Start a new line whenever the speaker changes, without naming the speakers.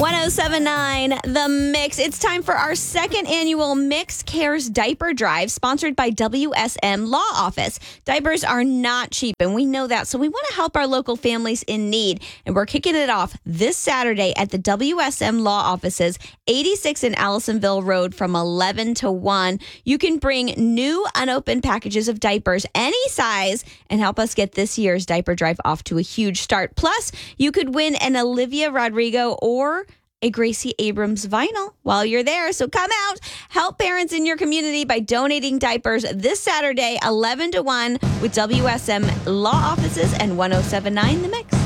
1079 The Mix. It's time for our second annual Mix Cares Diaper Drive, sponsored by WSM Law Office. Diapers are not cheap, and we know that, so we want to help our local families in need. And we're kicking it off this Saturday at the WSM Law Offices, 86 in Allisonville Road from 11 to 1. You can bring new unopened packages of diapers, any size, and help us get this year's diaper drive off to a huge start. Plus, you could win an Olivia Rodrigo or a Gracie Abrams vinyl while you're there. So come out, help parents in your community by donating diapers this Saturday, 11 to 1 with WSM Law Offices and 1079 The Mix.